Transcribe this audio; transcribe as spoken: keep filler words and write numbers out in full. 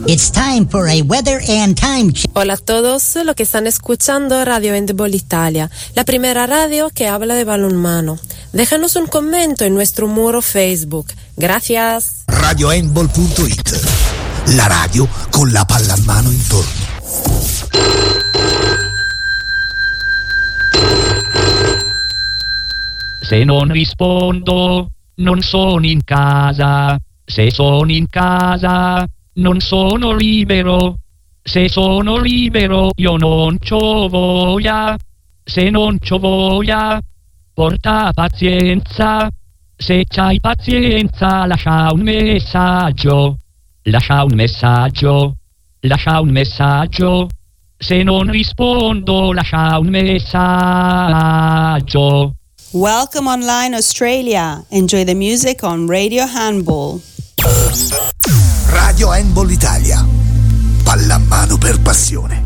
It's time for a weather and time check. Hola a todos los que están escuchando Radio Handball Italia, la primera radio que habla de balonmano. Déjanos un comentario en nuestro muro Facebook. Gracias. radio handball punto it, la radio con la pallamano intorno. Se non rispondo, non sono in casa. Se sono in casa, non sono libero. Se sono libero, io non c'ho voglia. Se non c'ho voglia, porta pazienza. Se c'hai pazienza, lascia un messaggio. Lascia un messaggio. Lascia un messaggio. Se non rispondo, lascia un messaggio. Welcome online Australia. Enjoy the music on Radio Handball. Radio Handball Italia. Pallamano per passione.